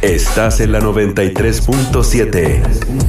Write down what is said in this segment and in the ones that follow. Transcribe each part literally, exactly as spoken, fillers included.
Estás en la noventa y tres punto siete.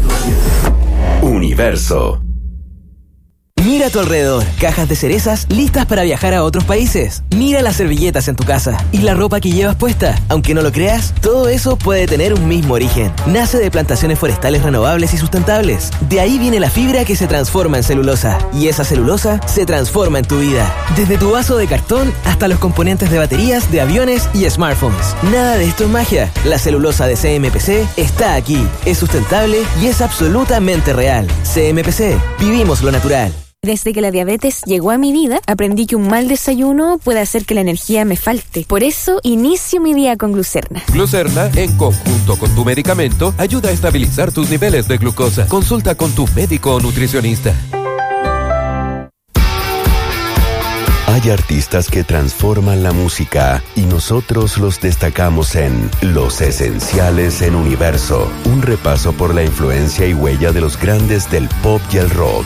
Universo. Mira a tu alrededor, cajas de cerezas listas para viajar a otros países. Mira las servilletas en tu casa y la ropa que llevas puesta. Aunque no lo creas, todo eso puede tener un mismo origen. Nace de plantaciones forestales renovables y sustentables. De ahí viene la fibra que se transforma en celulosa. Y esa celulosa se transforma en tu vida. Desde tu vaso de cartón hasta los componentes de baterías, de aviones y smartphones. Nada de esto es magia. La celulosa de C M P C está aquí. Es sustentable y es absolutamente real. C M P C. Vivimos lo natural. Desde que la diabetes llegó a mi vida, aprendí que un mal desayuno puede hacer que la energía me falte. Por eso, inicio mi día con Glucerna. Glucerna, en conjunto con tu medicamento, ayuda a estabilizar tus niveles de glucosa. Consulta con tu médico o nutricionista. Hay artistas que transforman la música y nosotros los destacamos en Los Esenciales en Universo. Un repaso por la influencia y huella de los grandes del pop y el rock.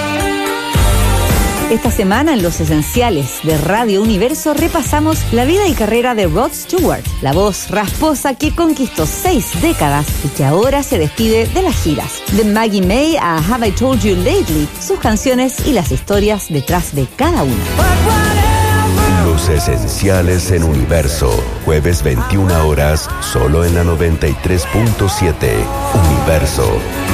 Esta semana en Los Esenciales de Radio Universo repasamos la vida y carrera de Rod Stewart, la voz rasposa que conquistó seis décadas y que ahora se despide de las giras. De Maggie May a Have I Told You Lately, sus canciones y las historias detrás de cada una. Los Esenciales en Universo, jueves veintiuna horas, solo en la noventa y tres punto siete. Universo.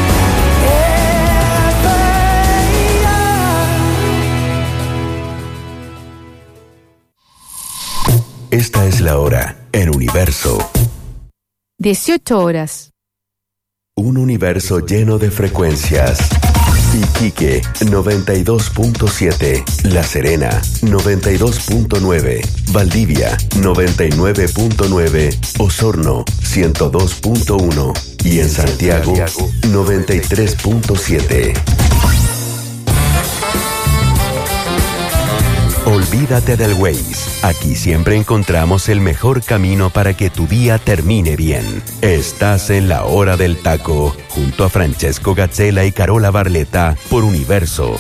Esta es la hora en Universo. dieciocho horas. Un universo lleno de frecuencias. Iquique, noventa y dos punto siete. La Serena, noventa y dos punto nueve. Valdivia, noventa y nueve punto nueve. Osorno, ciento dos punto uno. Y en Santiago, noventa y tres punto siete. Olvídate del Waze. Aquí siempre encontramos el mejor camino para que tu día termine bien. Estás en la hora del taco, junto a Francesco Gazzella y Carola Barletta por Universo.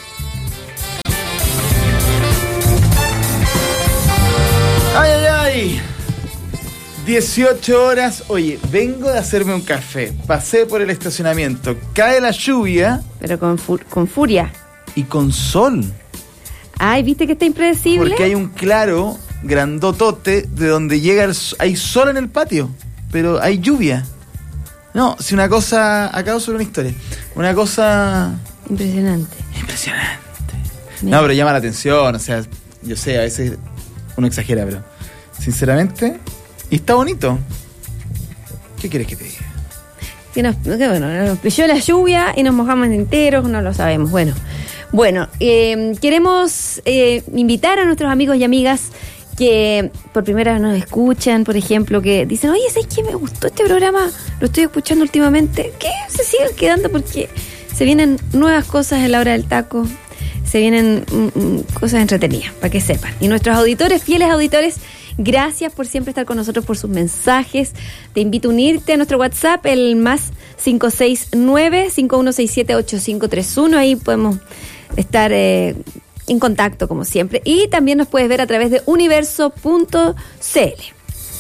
¡Ay, ay, ay! dieciocho horas. Oye, vengo de hacerme un café. Pasé por el estacionamiento. Cae la lluvia. Pero con, fu- con furia. Y con sol. Ay, ¿viste que está impredecible? Porque hay un claro grandotote de donde llega el, hay sol en el patio, pero hay lluvia. No, si una cosa... Acabo sobre una historia. Una cosa... Impresionante. Impresionante. Mira. No, pero llama la atención, o sea, yo sé, a veces uno exagera, pero... Sinceramente, y está bonito. ¿Qué quieres que te diga? Que nos, que bueno, nos pilló la lluvia y nos mojamos enteros, no lo sabemos. Bueno... Bueno, eh, queremos eh, invitar a nuestros amigos y amigas que por primera vez nos escuchan, por ejemplo, que dicen, oye, ¿sabes qué? Me gustó este programa, lo estoy escuchando últimamente. Que se sigan quedando porque se vienen nuevas cosas en la hora del taco, se vienen mm, cosas entretenidas, para que sepan. Y nuestros auditores, fieles auditores, gracias por siempre estar con nosotros, por sus mensajes. Te invito a unirte a nuestro WhatsApp, el más cinco seis nueve, cinco uno seis siete, ocho cinco tres uno. Ahí podemos estar eh, en contacto como siempre, y también nos puedes ver a través de universo punto c l.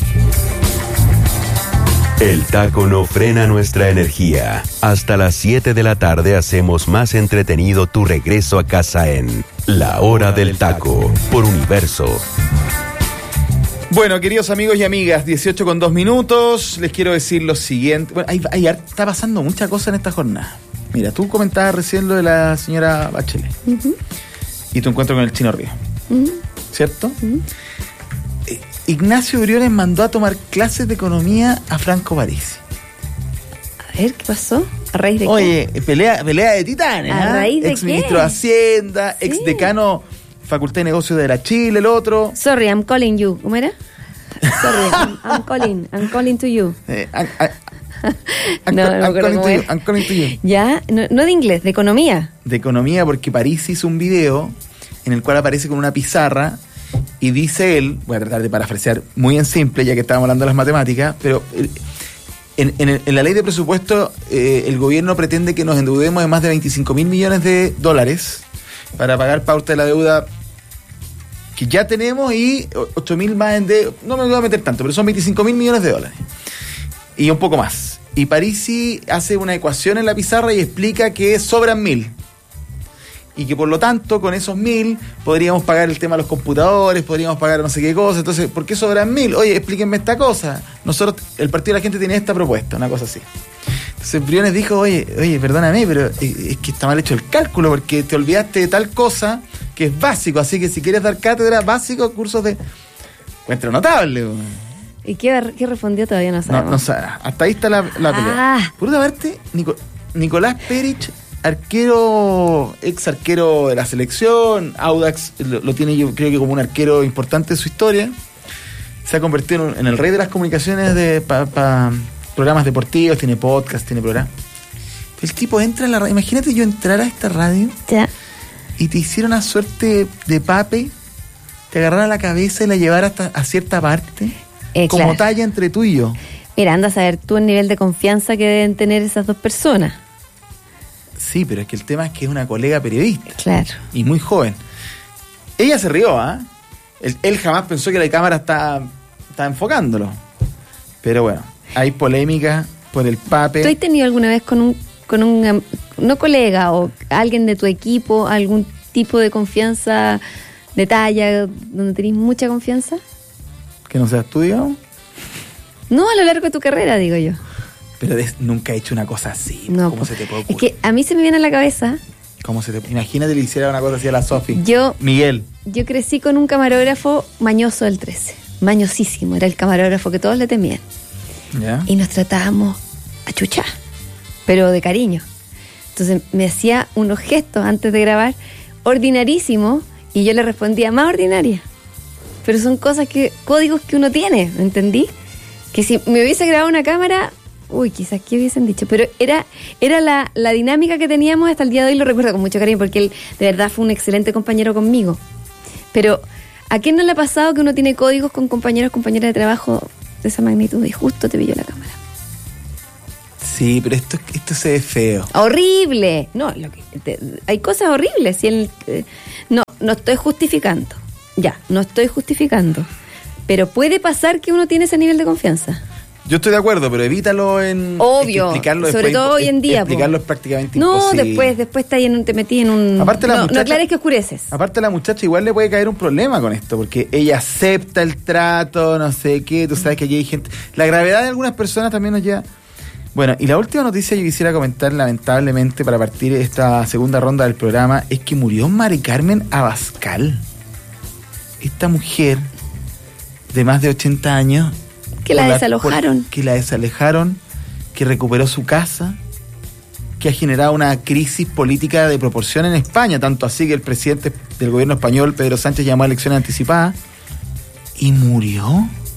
El taco no frena nuestra energía. Hasta las siete de la tarde hacemos más entretenido tu regreso a casa en La Hora del Taco por Universo. Bueno, queridos amigos y amigas, dieciocho con dos minutos, les quiero decir lo siguiente. Bueno, hay, hay, está pasando mucha cosa en esta jornada. Mira, tú comentabas recién lo de la señora Bachelet. Uh-huh. Y tu encuentro con el Chino Río. Uh-huh. ¿Cierto? Uh-huh. Eh, Ignacio Briones mandó a tomar clases de economía a Franco Parisi. A ver, ¿qué pasó? ¿A raíz de Oye, qué? pelea, pelea de titanes. ¿A ¿eh? raíz de ex qué? Ministro de Hacienda, Sí. ex decano Facultad de Negocios de la Chile, el otro. Sorry, I'm calling you. ¿Cómo era? Sorry, I'm, I'm calling. I'm calling to you. Eh, I, I, I'm, no, no me I'm, acuerdo calling cómo to you, era. I'm calling to you. Ya, no, no de inglés, de economía. De economía, porque Parisi hizo un video en el cual aparece con una pizarra y dice él, voy a tratar de parafrasear muy en simple, ya que estábamos hablando de las matemáticas, pero en, en, en la ley de presupuesto eh, el gobierno pretende que nos endeudemos de más de veinticinco mil millones de dólares para pagar parte de la deuda que ya tenemos y ocho mil más en deuda. No me voy a meter tanto, pero son veinticinco mil millones de dólares. y un poco más. Y Parisi hace una ecuación en la pizarra y explica que sobran mil. Y que por lo tanto, con esos mil, podríamos pagar el tema de los computadores, podríamos pagar no sé qué cosa. Entonces, ¿por qué sobran mil? Oye, explíquenme esta cosa. Nosotros, el Partido de la Gente tiene esta propuesta, una cosa así. Entonces Briones dijo, oye, oye, perdóname, pero es que está mal hecho el cálculo, porque te olvidaste de tal cosa que es básico. Así que si quieres dar cátedra básico, cursos de... Encuentro notable. Bro. ¿Y qué, qué respondió? Todavía no sabemos. No, no sabe. Hasta ahí está la, la pelea. Ah. Por otra parte, Nico, Nicolás Perich, arquero, ex arquero de la selección, Audax lo, lo tiene yo creo que como un arquero importante en su historia, se ha convertido en, en el rey de las comunicaciones de pa, pa, programas deportivos, tiene podcast, tiene programa. El tipo entra en la radio, imagínate yo entrar a esta radio ya. Y te hiciera una suerte de pape, te agarrara la cabeza y la llevara hasta a cierta parte, eh, como claro. talla entre tú y yo. Mira, anda a saber tú el nivel de confianza que deben tener esas dos personas. Sí, pero es que el tema es que es una colega periodista. Claro. Y muy joven. Ella se rió, ¿ah? ¿eh? Él, él jamás pensó que la cámara está, está enfocándolo. Pero bueno, hay polémica por el pape. ¿Tú has tenido alguna vez con un, con un, no colega o alguien de tu equipo, algún tipo de confianza de talla, donde tenés mucha confianza? Que no seas tú, digamos. No, a lo largo de tu carrera, digo yo. Pero de, nunca he hecho una cosa así. No, ¿Cómo se te puede ocurrir? Es que a mí se me viene a la cabeza. ¿Cómo se te, imagínate le hiciera una cosa así a la Sofi. Yo, Miguel. Yo crecí con un camarógrafo mañoso del trece. Mañosísimo. Era el camarógrafo que todos le temían. ¿Ya? Y nos tratábamos a chuchar, pero de cariño. Entonces me hacía unos gestos antes de grabar, ordinarísimos, y yo le respondía más ordinaria. Pero son cosas que, códigos que uno tiene, ¿me entendí? Que si me hubiese grabado una cámara, uy, quizás qué hubiesen dicho, pero era, era la, la dinámica que teníamos hasta el día de hoy, lo recuerdo con mucho cariño, porque él de verdad fue un excelente compañero conmigo. Pero, ¿a quién no le ha pasado que uno tiene códigos con compañeros, compañeras de trabajo de esa magnitud y justo te pilló la cámara? Sí, pero esto, esto se ve feo. ¡Horrible! No, lo que, te, hay cosas horribles. Y el, eh, no, no estoy justificando. Ya, no estoy justificando. Pero puede pasar que uno tiene ese nivel de confianza. Yo estoy de acuerdo, pero evítalo en... Obvio, explicarlo sobre después, todo hoy en día. Explicarlo po. es prácticamente no, imposible. No, después, después te, en, te metí en un... Aparte la no, muchacha, no aclares que oscureces. Aparte la muchacha igual le puede caer un problema con esto, porque ella acepta el trato, no sé qué, tú sabes que aquí hay gente... La gravedad de algunas personas también nos lleva... Bueno, y la última noticia que quisiera comentar, lamentablemente, para partir esta segunda ronda del programa, es que murió Mari Carmen Abascal. Esta mujer de más de ochenta años... Que la, la desalojaron. Por, que la desalojaron, que recuperó su casa, que ha generado una crisis política de proporción en España, tanto así que el presidente del gobierno español, Pedro Sánchez, llamó a elecciones anticipadas, y murió.